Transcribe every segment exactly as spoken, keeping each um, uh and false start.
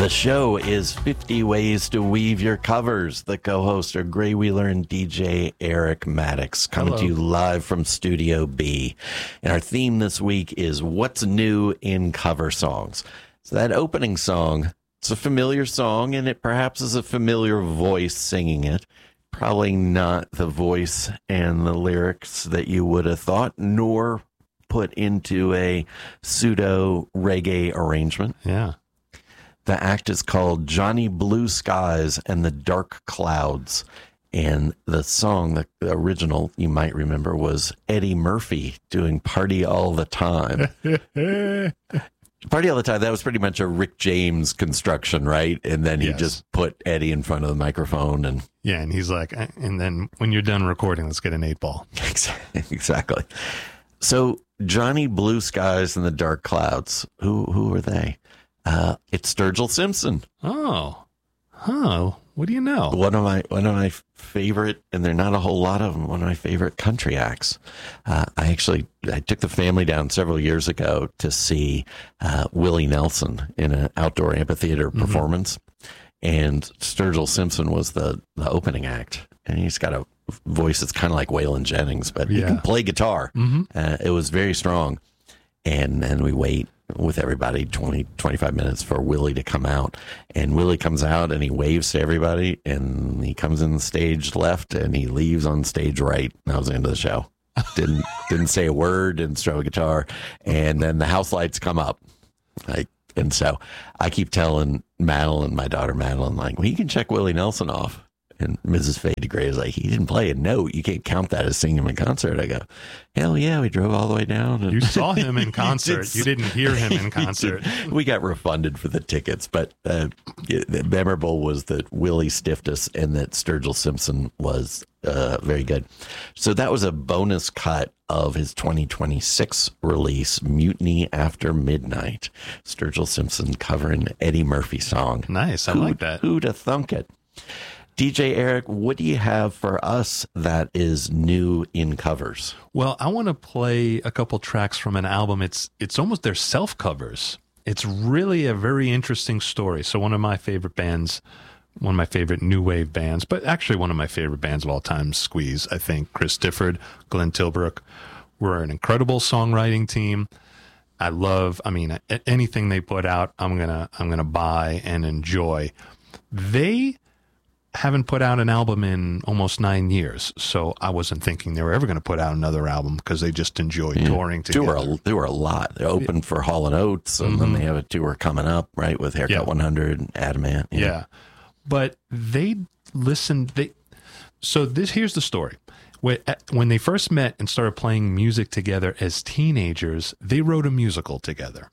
The show is fifty Ways to Weave Your Covers. The co-hosts are Gray Wheeler and D J Eric Maddox, coming Hello. to you live from Studio B. And our theme this week is What's New in Cover Songs. So that opening song, it's a familiar song, and it perhaps is a familiar voice singing it. Probably not the voice and the lyrics that you would have thought, nor put into a pseudo reggae arrangement. Yeah. The act is called Johnny Blue Skies and the Dark Clouds. And the song, the original, you might remember, was Eddie Murphy doing Party All the Time. Party All the Time, that was pretty much a Rick James construction, right? And then he Yes. just put Eddie in front of the microphone. And Yeah, and he's like, and then when you're done recording, let's get an eight ball. exactly. So Johnny Blue Skies and the Dark Clouds, who who are they? Uh, it's Sturgill Simpson. Oh, huh. What do you know? One of my one of my favorite, and there are not a whole lot of them. One of my favorite country acts. Uh, I actually I took the family down several years ago to see uh, Willie Nelson in an outdoor amphitheater Mm-hmm. performance, and Sturgill Simpson was the the opening act, and he's got a voice that's kind of like Waylon Jennings, but he Yeah. can play guitar. Mm-hmm. Uh, it was very strong, and then we wait with everybody twenty, twenty-five minutes for Willie to come out. And Willie comes out and he waves to everybody, and he comes in stage left and he leaves on stage right. And that was the end of the show. Didn't didn't say a word, didn't strum a guitar. And then the house lights come up. Like, and so I keep telling Madeline, my daughter Madeline, like, well, you can check Willie Nelson off. And Missus Fade de Grey is like, he didn't play a note. You can't count that as singing him in concert. I go, hell yeah, we drove all the way down. And You saw him in concert. did- You didn't hear him in concert. we got refunded for the tickets, but uh, the memorable was that Willie stiffed us and that Sturgill Simpson was uh, very good. So that was a bonus cut of his twenty twenty-six release, Mutiny After Midnight. Sturgill Simpson covering Eddie Murphy song. Nice. I Who'd- like that. Who'd have thunk it? D J Eric, what do you have for us that is new in covers? Well, I want to play a couple tracks from an album. It's it's almost their self covers. It's really a very interesting story. So one of my favorite bands, one of my favorite new wave bands, but actually one of my favorite bands of all time, Squeeze. I think Chris Difford, Glenn Tilbrook, were an incredible songwriting team. I love. I mean, a- anything they put out, I'm gonna I'm gonna buy and enjoy. They haven't put out an album in almost nine years, so I wasn't thinking they were ever going to put out another album because they just enjoy touring together. Tour, tour a lot. They're open for Hall and Oates, and then they have a tour coming up, right, with Haircut Yeah. one hundred, and Adamant. you know. Yeah, but they listened. They so this here's the story. When when they first met and started playing music together as teenagers, they wrote a musical together,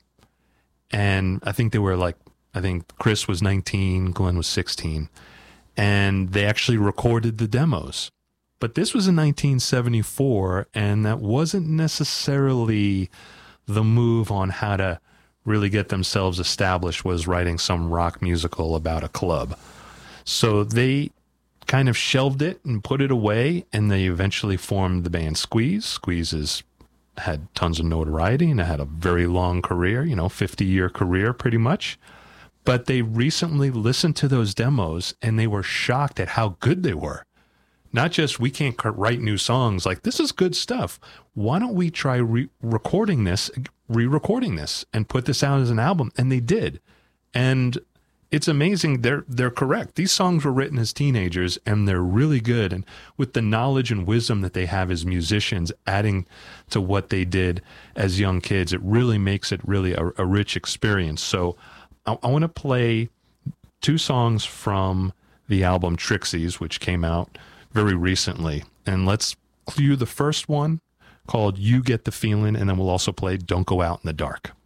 and I think they were like, I think Chris was nineteen, Glenn was sixteen. And they actually recorded the demos. But this was in nineteen seventy-four, and that wasn't necessarily the move on how to really get themselves established, was writing some rock musical about a club. So they kind of shelved it and put it away, and they eventually formed the band Squeeze. Squeeze has had tons of notoriety and had a very long career, you know, fifty-year career pretty much. But they recently listened to those demos and they were shocked at how good they were. Not just, we can't write new songs, like, this is good stuff. Why don't we try re- recording this, re-recording this, and put this out as an album? And they did. And it's amazing. They're they're correct. These songs were written as teenagers and they're really good. And with the knowledge and wisdom that they have as musicians, adding to what they did as young kids, it really makes it really a, a rich experience. So I, I want to play two songs from the album Trixies, which came out very recently. And let's cue the first one called You Get the Feeling, and then we'll also play Don't Go Out in the Dark.